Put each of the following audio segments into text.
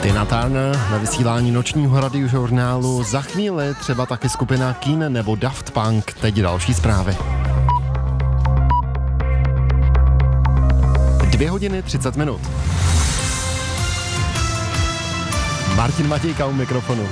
Tina Turner ve vysílání nočního radiožurnálu, za chvíli třeba taky skupina Keane nebo Daft Punk, teď další zprávy. 2 hodiny 30 minut. Martin Matějka u mikrofonu.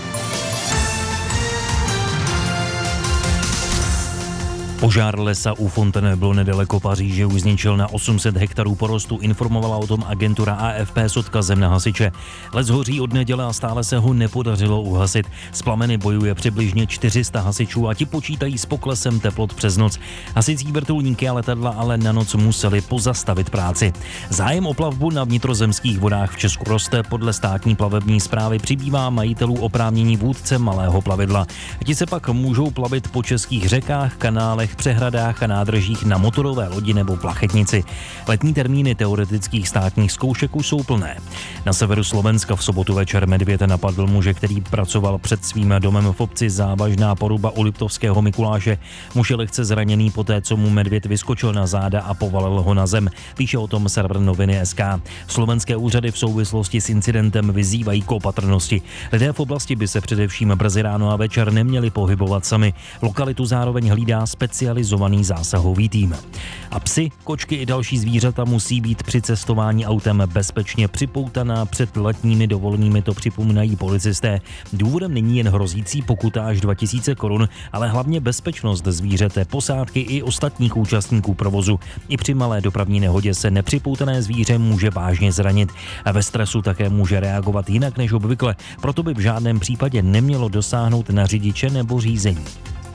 Požár lesa u Fontainebleau nedaleko Paříže už zničil na 800 hektarů porostu, informovala o tom agentura AFP s odkazem na hasiče. Les hoří od neděle a stále se ho nepodařilo uhasit. S plameny bojuje přibližně 400 hasičů a ti počítají s poklesem teplot přes noc. Hasicí vrtulníky a letadla ale na noc museli pozastavit práci. Zájem o plavbu na vnitrozemských vodách v Česku roste. Podle státní plavební správy přibývá majitelů oprávnění vůdce malého plavidla. Ti se pak můžou plavit po českých řekách, kanálech, přehradách a nádržích na motorové lodi nebo plachetnici. Letní termíny teoretických státních zkoušek už jsou plné. Na severu Slovenska v sobotu večer medvěd napadl muže, který pracoval před svým domem v obci Závažná Poruba u Liptovského Mikuláše. Muž je lehce zraněný poté, co mu medvěd vyskočil na záda a povalil ho na zem. Píše o tom server Noviny.sk. Slovenské úřady v souvislosti s incidentem vyzývají k opatrnosti. Lidé v oblasti by se především brzy ráno a večer neměli pohybovat sami. Lokalitu zároveň hlídá specializovaný zásahový tým. A psi, kočky i další zvířata musí být při cestování autem bezpečně připoutaná před letními dovolenými, to připomínají policisté. Důvodem není jen hrozící pokuta až 2000 korun, ale hlavně bezpečnost zvířete, posádky i ostatních účastníků provozu. I při malé dopravní nehodě se nepřipoutané zvíře může vážně zranit. A ve stresu také může reagovat jinak než obvykle, proto by v žádném případě nemělo dosáhnout na řidiče nebo řízení.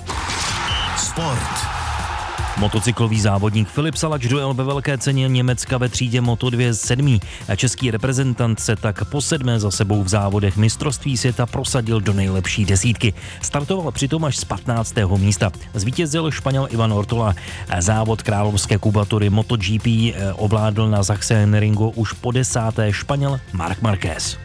Sport. Motocyklový závodník Filip Salač dojel ve velké ceně Německa ve třídě Moto2 7. A český reprezentant se tak po 7. za sebou v závodech mistrovství světa prosadil do nejlepší desítky. Startoval přitom až z 15. místa. Zvítězil Španěl Ivan Ortola. Závod královské kubatury MotoGP ovládl na Sachsenringu už po 10. Španěl Marc Marquez.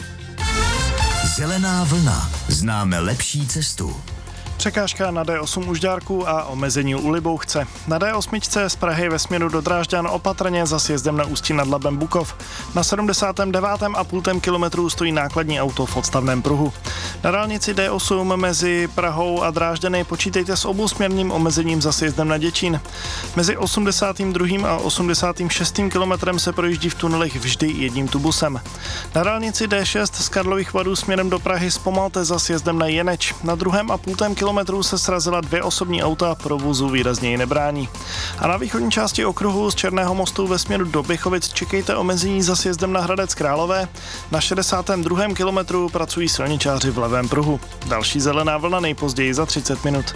Zelená vlna. Známe lepší cestu. Překážka na D8 u Žďárku a omezení u Libouvce. Na D8 z Prahy ve směru do Drážďan opatrně za sjezdem na Ústí nad Labem Bukov. Na 79,5 kilometru stojí nákladní auto v odstavném pruhu. Na dálnici D8 mezi Prahou a Drážďany počítejte s obousměrným omezením za sjezdem na Děčín. Mezi 82. a 86. kilometrem se projíždí v tunelech vždy jedním tubusem. Na dálnici D6 z Karlových Varů směrem do Prahy zpomalte za sjezdem na Jeneč. Na 2,5 kilometru se srazila 2 osobní auta, provozu výrazněji nebrání. A na východní části okruhu z Černého mostu ve směru do Běchovic čekejte omezení za sjezdem na Hradec Králové. Na 62. kilometru pracují silničáři v levém pruhu. Další zelená vlna nejpozději za 30 minut.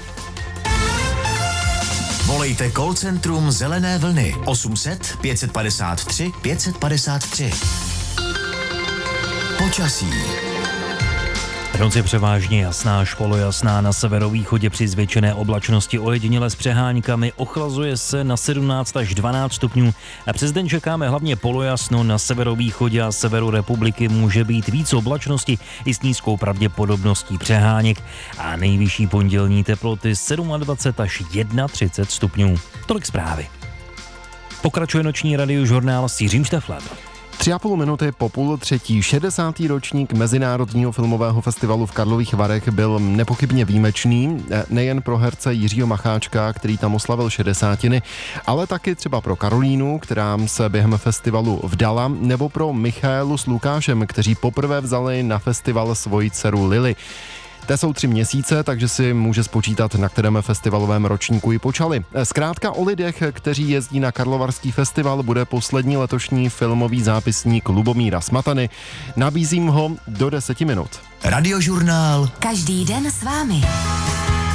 Volejte call centrum Zelené vlny 800 553 553. Počasí. V noci převážně jasná až polojasná, na severovýchodě při zvětšené oblačnosti ojediněle s přeháňkami, ochlazuje se na 17 až 12 stupňů a přes den čekáme hlavně polojasno, na severovýchodě a severu republiky může být víc oblačnosti i s nízkou pravděpodobností přeháněk a nejvyšší pondělní teploty 27 až 31 stupňů. Tolik zprávy. Pokračuje noční radiožurnál s Jiřím Šteflem. 3,5 minuty po 2:30. 60. ročník Mezinárodního filmového festivalu v Karlových Varech byl nepochybně výjimečný, nejen pro herce Jiřího Macháčka, který tam oslavil 60, ale taky třeba pro Karolínu, která se během festivalu vdala, nebo pro Michaelu s Lukášem, kteří poprvé vzali na festival svoji dceru Lily. Té jsou 3 měsíce, takže si může spočítat, na kterém festivalovém ročníku ji počali. Zkrátka o lidech, kteří jezdí na Karlovarský festival, bude poslední letošní filmový zápisník Lubomíra Smatany. Nabízím ho do 10 minut. Radiožurnál. Každý den s vámi.